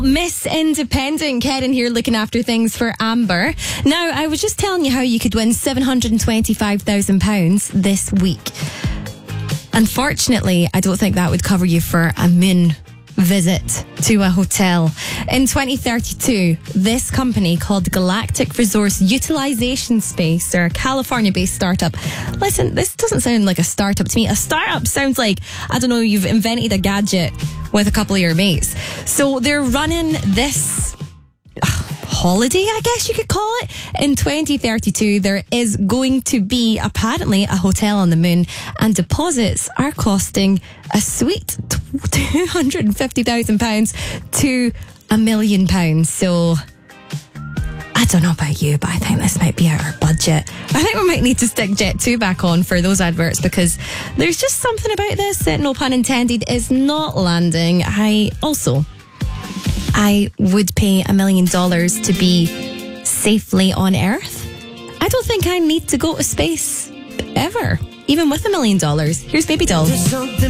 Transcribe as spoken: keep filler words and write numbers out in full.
Miss Independent, Karen here looking after things for Amber. Now, I was just telling you how you could win seven hundred twenty-five thousand pounds this week. Unfortunately, I don't think that would cover you for a moon visit to a hotel. In twenty thirty-two, this company called Galactic Resource Utilization Space, they're a California-based startup. Listen, this doesn't sound like a startup to me. A startup sounds like, I don't know, you've invented a gadget with a couple of your mates. So they're running this uh, holiday, I guess you could call it. In twenty thirty-two, there is going to be apparently a hotel on the moon, and deposits are costing a sweet two hundred fifty thousand pounds to a million pounds. So I don't know about you, but I think this might be out our budget. I think we might need to stick Jet two back on for those adverts, because there's just something about this that, no pun intended, is not landing. I also, I would pay a million dollars to be safely on Earth. I don't think I need to go to space ever, even with a million dollars. Here's Baby Doll.